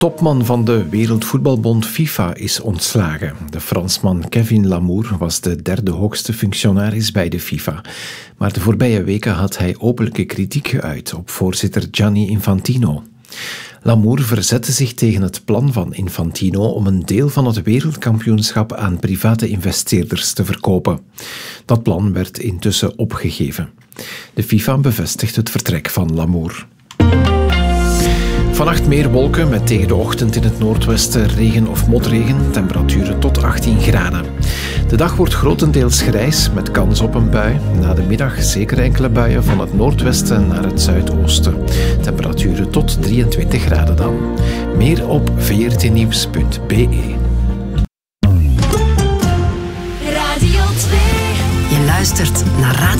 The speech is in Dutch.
Topman van de Wereldvoetbalbond FIFA is ontslagen. De Fransman Kevin Lamour was de derde hoogste functionaris bij de FIFA. Maar de voorbije weken had hij openlijke kritiek geuit op voorzitter Gianni Infantino. Lamour verzette zich tegen het plan van Infantino om een deel van het wereldkampioenschap aan private investeerders te verkopen. Dat plan werd intussen opgegeven. De FIFA bevestigt het vertrek van Lamour. Vannacht meer wolken met tegen de ochtend in het noordwesten regen of motregen, temperaturen tot 18 graden. De dag wordt grotendeels grijs met kans op een bui. Na de middag zeker enkele buien van het noordwesten naar het zuidoosten. Temperaturen tot 23 graden dan. Meer op vrtnieuws.be. Radio 2. Je luistert naar Radio